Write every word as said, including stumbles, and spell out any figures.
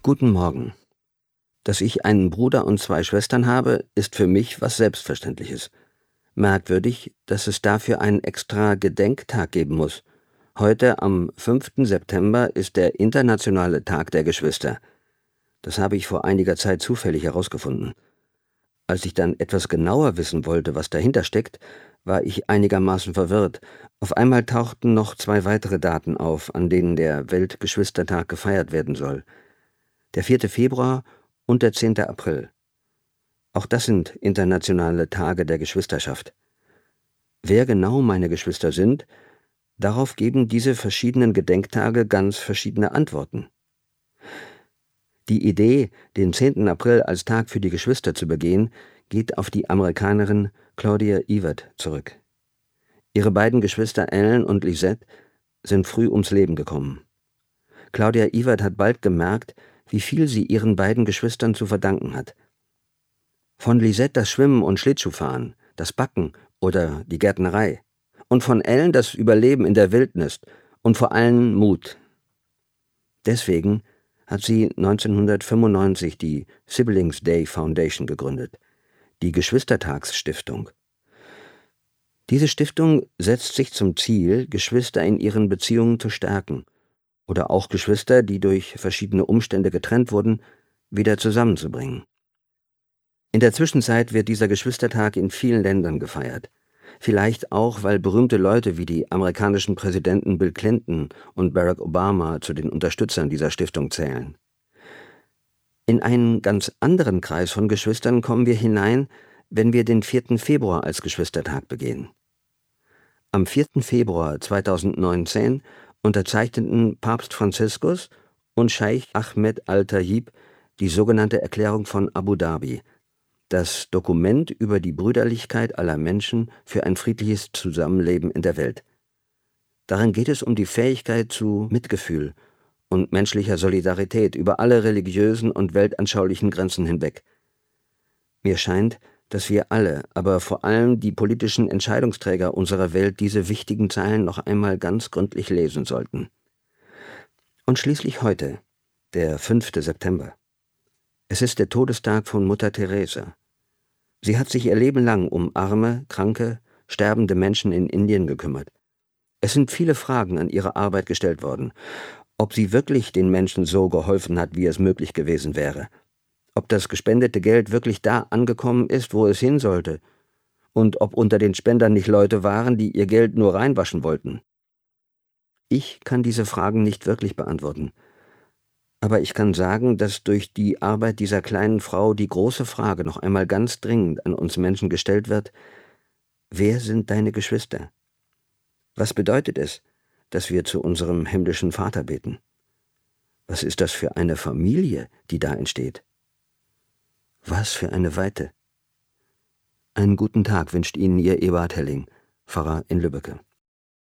Guten Morgen. Dass ich einen Bruder und zwei Schwestern habe, ist für mich was Selbstverständliches. Merkwürdig, dass es dafür einen extra Gedenktag geben muss. Heute, am fünften September, ist der Internationale Tag der Geschwister. Das habe ich vor einiger Zeit zufällig herausgefunden. Als ich dann etwas genauer wissen wollte, was dahinter steckt, war ich einigermaßen verwirrt. Auf einmal tauchten noch zwei weitere Daten auf, an denen der Weltgeschwistertag gefeiert werden soll. Der vierte Februar und der zehnte April. Auch das sind internationale Tage der Geschwisterschaft. Wer genau meine Geschwister sind, darauf geben diese verschiedenen Gedenktage ganz verschiedene Antworten. Die Idee, den zehnten April als Tag für die Geschwister zu begehen, geht auf die Amerikanerin Claudia Evert zurück. Ihre beiden Geschwister Ellen und Lisette sind früh ums Leben gekommen. Claudia Evert hat bald gemerkt, wie viel sie ihren beiden Geschwistern zu verdanken hat. Von Lisette das Schwimmen und Schlittschuhfahren, das Backen oder die Gärtnerei. Und von Ellen das Überleben in der Wildnis und vor allem Mut. Deswegen hat sie neunzehnhundertfünfundneunzig die Siblings Day Foundation gegründet, die Geschwistertagsstiftung. Diese Stiftung setzt sich zum Ziel, Geschwister in ihren Beziehungen zu stärken oder auch Geschwister, die durch verschiedene Umstände getrennt wurden, wieder zusammenzubringen. In der Zwischenzeit wird dieser Geschwistertag in vielen Ländern gefeiert. Vielleicht auch, weil berühmte Leute wie die amerikanischen Präsidenten Bill Clinton und Barack Obama zu den Unterstützern dieser Stiftung zählen. In einen ganz anderen Kreis von Geschwistern kommen wir hinein, wenn wir den vierten Februar als Geschwistertag begehen. Am vierten Februar zweitausendneunzehn unterzeichneten Papst Franziskus und Scheich Ahmed Al-Tayib die sogenannte Erklärung von Abu Dhabi, das Dokument über die Brüderlichkeit aller Menschen für ein friedliches Zusammenleben in der Welt. Darin geht es um die Fähigkeit zu Mitgefühl und menschlicher Solidarität über alle religiösen und weltanschaulichen Grenzen hinweg. Mir scheint, dass wir alle, aber vor allem die politischen Entscheidungsträger unserer Welt diese wichtigen Zeilen noch einmal ganz gründlich lesen sollten. Und schließlich heute, der fünfte September. Es ist der Todestag von Mutter Teresa. Sie hat sich ihr Leben lang um arme, kranke, sterbende Menschen in Indien gekümmert. Es sind viele Fragen an ihre Arbeit gestellt worden. Ob sie wirklich den Menschen so geholfen hat, wie es möglich gewesen wäre. Ob das gespendete Geld wirklich da angekommen ist, wo es hin sollte. Und ob unter den Spendern nicht Leute waren, die ihr Geld nur reinwaschen wollten. Ich kann diese Fragen nicht wirklich beantworten. Aber ich kann sagen, dass durch die Arbeit dieser kleinen Frau die große Frage noch einmal ganz dringend an uns Menschen gestellt wird: Wer sind deine Geschwister? Was bedeutet es, dass wir zu unserem himmlischen Vater beten? Was ist das für eine Familie, die da entsteht? Was für eine Weite! Einen guten Tag wünscht Ihnen Ihr Eberhard Helling, Pfarrer in Lübbecke.